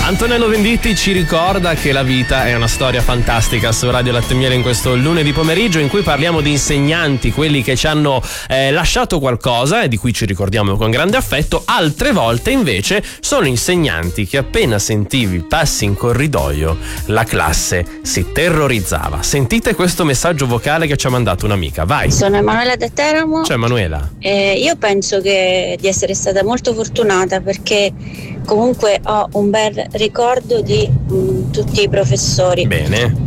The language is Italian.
Antonello Venditti ci ricorda che la vita è una storia fantastica su Radio Latte e Miele in questo lunedì pomeriggio in cui parliamo di insegnanti, quelli che ci hanno lasciato qualcosa e di cui ci ricordiamo con grande affetto. Altre volte invece sono insegnanti che appena sentivi passi in corridoio la classe si terrorizzava. Sentite questo messaggio vocale che ci ha mandato un'amica, vai. Sono Emanuela da Teramo. Ciao Emanuela. Io penso di essere stata molto fortunata perché comunque ho un bel ricordo di tutti i professori. Bene.